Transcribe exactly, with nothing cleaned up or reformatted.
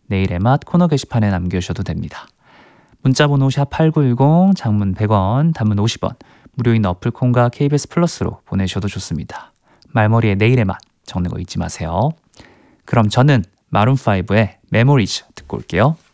내일의 맛 코너 게시판에 남겨주셔도 됩니다. 문자번호 샵 팔구일공, 장문 백 원, 단문 오십 원, 무료인 어플콘과 케이비에스 플러스로 보내셔도 좋습니다. 말머리에 내일의 맛 적는 거 잊지 마세요. 그럼 저는 마룬파이브의 메모리즈 듣고 올게요.